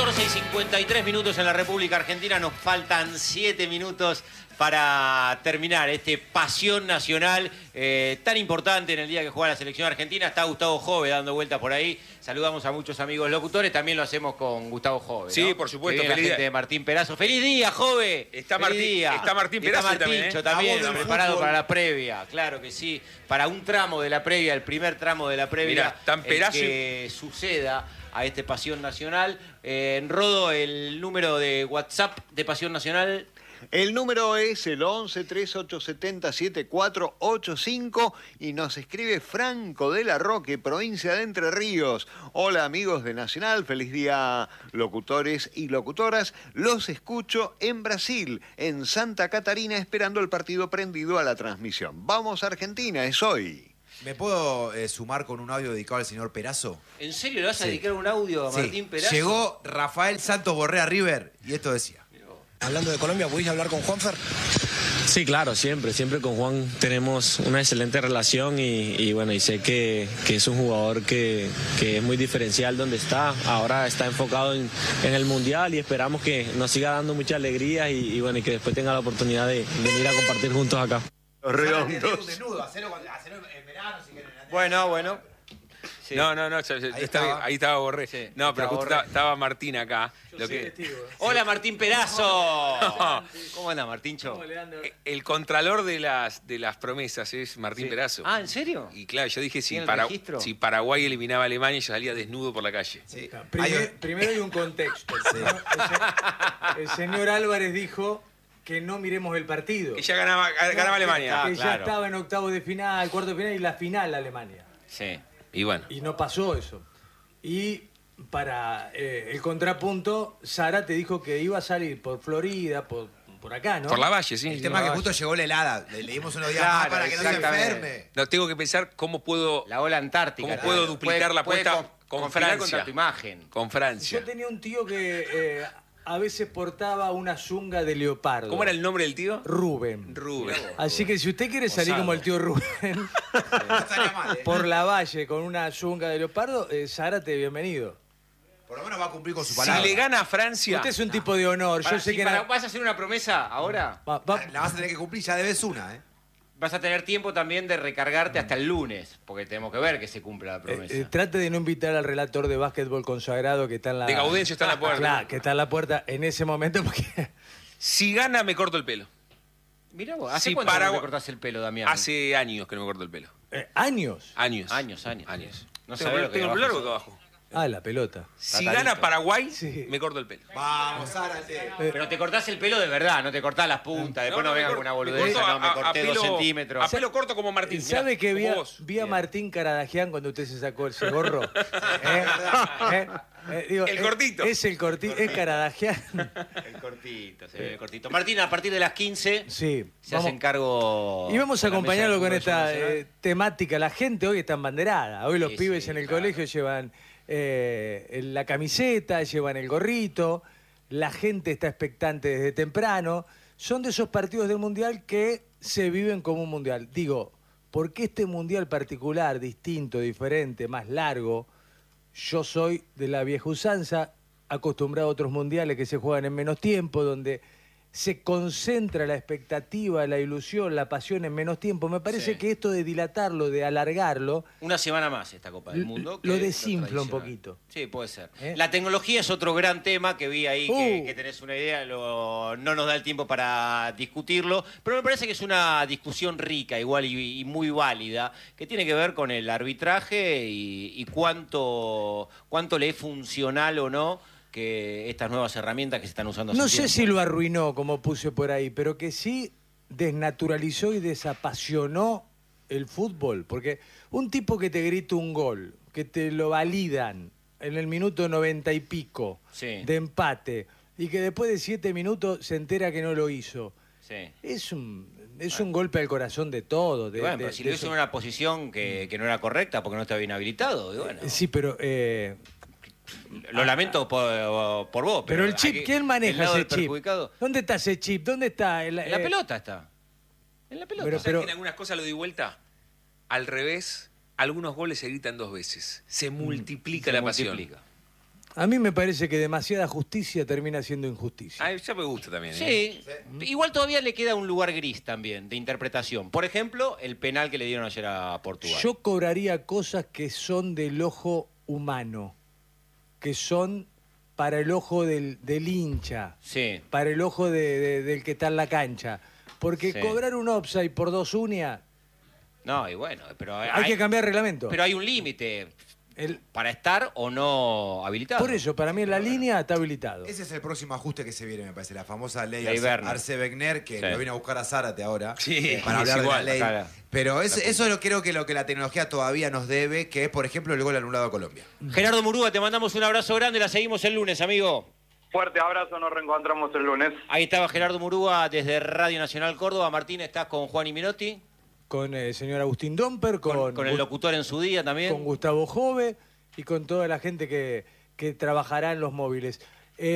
14:53 en la República Argentina. Nos faltan 7 minutos para terminar este pasión nacional tan importante en el día que juega la selección argentina. Está Gustavo Jove dando vueltas por ahí. Saludamos a muchos amigos locutores. También lo hacemos con Gustavo Jove, ¿no? Sí, por supuesto. Feliz gente de Martín Perazo. ¡Feliz día, Jove! Está Martín Perazo también, también preparado para la previa. Claro que sí. Para un tramo de la previa, el primer tramo de la previa. Mirá, tan Perazo que suceda a este Pasión Nacional. Rodo, el número de WhatsApp de Pasión Nacional. El número es el 11-3870-7485 y nos escribe Franco de la Roque, provincia de Entre Ríos. Hola amigos de Nacional, feliz día locutores y locutoras. Los escucho en Brasil, en Santa Catarina, esperando el partido prendido a la transmisión. Vamos a Argentina, es hoy. ¿Me puedo sumar con un audio dedicado al señor Perazo? ¿En serio le vas a dedicar un audio a Martín Perazo? Llegó Rafael Santos Borré a River y esto decía. Hablando de Colombia, ¿pudiste hablar con Juanfer? Sí, claro, siempre con Juan tenemos una excelente relación y bueno, y sé que es un jugador que es muy diferencial donde está. Ahora está enfocado en el Mundial y esperamos que nos siga dando mucha alegría y bueno, y que después tenga la oportunidad de venir a compartir juntos acá. Los redondos. Bueno. Sí. No, ahí estaba Borré. Sí, no, pero justo Borré. estaba Martín acá. Hola, Martín Perazo. ¿Cómo anda, Martíncho? El contralor de las promesas es Martín Perazo. Ah, ¿en serio? Y claro, yo dije ¿Tiene el registro? si Paraguay eliminaba a Alemania, yo salía desnudo por la calle. Sí. Primero hay un contexto. El señor Álvarez dijo que no miremos el partido. Que ya ganaba Alemania. Que claro. ya estaba en octavos de final, cuarto de final y la final Alemania. Sí. Y bueno. Y no pasó eso. Y para el contrapunto, Zárate dijo que iba a salir por Florida, por acá, ¿no? Por la Valle, sí. El tema es que justo llegó la helada. Le dimos unos días Claro, más para que no se exactamente. enferme. No, tengo que pensar cómo puedo La ola antártica. ¿Cómo puedo duplicar la apuesta con conspirar Francia? contra tu imagen. con Francia. Yo tenía un tío que a veces portaba una zunga de leopardo. ¿Cómo era el nombre del tío? Rubén. Rubén. Así que si usted quiere salir Osado. como el tío Rubén No estaría mal, ¿eh? por la valle con una zunga de leopardo, Zárate, bienvenido. Por lo menos va a cumplir con su Si palabra. le gana a Francia, Usted es un tipo de honor. Yo sé que ¿Vas a hacer una promesa ahora? La vas a tener que cumplir, ya debes una, ¿eh? Vas a tener tiempo también de recargarte hasta el lunes, porque tenemos que ver que se cumpla la promesa. trate de no invitar al relator de básquetbol consagrado que está en la... de Gaudencio está en la puerta. Claro, que está en la puerta en ese momento porque... Si gana, me corto el pelo. Mirá vos, ¿hace Si cuánto no Paraguay- te cortás el pelo, Damián? Hace años que no me corto el pelo. ¿Años? Años. Años. Tengo No sabés lo que tengo el abajo pelo largo son. acá abajo. Ah, la pelota. Si Tatadito. gana Paraguay, Sí. me corto el pelo. Vamos, Zárate. Pero te cortás el pelo de verdad, no te cortás las puntas. Después no, me vengas corto- con una me boludez. corto No, me corté 2 centímetros. A pelo corto como Martín. ¿Sabe mirá, que como vos. vi a Martín Caradagian cuando usted se sacó ese gorro? El cortito. Es el cortito, es Caradagian. El cortito, se ve el cortito. Martín, a partir de las 15 Sí. se hacen cargo. Y vamos a de la mesa acompañarlo de con fútbol esta nacional. temática. La gente hoy está embanderada. Hoy los Sí, pibes sí, en el claro. colegio llevan la camiseta, llevan el gorrito. La gente está expectante desde temprano. Son de esos partidos del Mundial que se viven como un Mundial. Digo, ¿por qué este Mundial particular, distinto, diferente, más largo? Yo soy de la vieja usanza, acostumbrado a otros mundiales que se juegan en menos tiempo, donde se concentra la expectativa, la ilusión, la pasión en menos tiempo. Me parece Sí. que esto de dilatarlo, de alargarlo, Una semana más esta Copa del Mundo. lo que es desinfla un tradicional. poquito. Sí, puede ser. ¿Eh? La tecnología es otro gran tema que vi ahí, que Uh. tenés una idea, no nos da el tiempo para discutirlo, pero me parece que es una discusión rica, igual y muy válida, que tiene que ver con el arbitraje y cuánto le es funcional o no que estas nuevas herramientas que se están usando hace No un sé tiempo. si lo arruinó, como puse por ahí, pero que sí desnaturalizó y desapasionó el fútbol. Porque un tipo que te grita un gol, que te lo validan en el minuto 90 y pico Sí. de empate, y que después de 7 minutos se entera que no lo hizo, Sí. es un golpe al corazón de todo. Y bueno, pero si lo hizo en una posición que no era correcta porque no estaba bien habilitado, y bueno, Sí, pero... lo lamento por vos. pero el hay chip, que- ¿quién el maneja lado ese del chip? perjudicado- ¿Dónde está ese chip? ¿Dónde está? En la pelota está. En la pelota. Pero- ¿Sabes que en algunas cosas lo doy vuelta? Al revés, algunos goles se gritan 2 veces. Se multiplica Se la pasión. multiplica. A mí me parece que demasiada justicia termina siendo injusticia. Ah, ya me gusta también. Sí, igual todavía le queda un lugar gris también de interpretación. Por ejemplo, el penal que le dieron ayer a Portugal. Yo cobraría cosas que son del ojo humano, que son para el ojo del hincha, Sí. para el ojo del que está en la cancha. Porque Sí. cobrar un offside por 2 uñas, No, y bueno, pero hay que cambiar el reglamento. Pero hay un límite El- para estar o no habilitado. por eso, para mí en la línea está habilitado. Ese es el próximo ajuste que se viene, me parece. La famosa ley Ley Werner. Arce Wegner, que Sí. lo viene a buscar a Zárate ahora. Sí, para es hablar igual, de la ley. acá Pero eso creo que lo que la tecnología todavía nos debe, que es, por ejemplo, el gol anulado a Colombia. Gerardo Murúa, te mandamos un abrazo grande, la seguimos el lunes, amigo. Fuerte abrazo, nos reencontramos el lunes. Ahí estaba Gerardo Murúa desde Radio Nacional Córdoba. Martín, estás con Juan y Minotti, Con el señor Agustín Domper, con el locutor en su día también. con Gustavo Jove y con toda la gente que trabajará en los móviles.